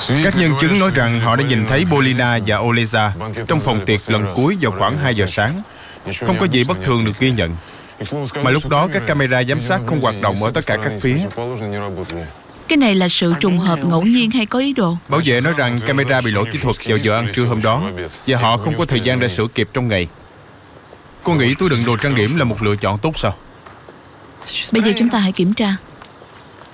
Các nhân chứng nói rằng họ đã nhìn thấy Polina và Oleza trong phòng tiệc lần cuối vào khoảng 2 giờ sáng. Không có gì bất thường được ghi nhận. Mà lúc đó các camera giám sát không hoạt động ở tất cả các phía. Cái này là sự trùng hợp ngẫu nhiên hay có ý đồ? Bảo vệ nói rằng camera bị lỗi kỹ thuật vào giờ ăn trưa hôm đó và họ không có thời gian để sửa kịp trong ngày. Cô nghĩ túi đựng đồ trang điểm là một lựa chọn tốt sao? Bây giờ chúng ta hãy kiểm tra.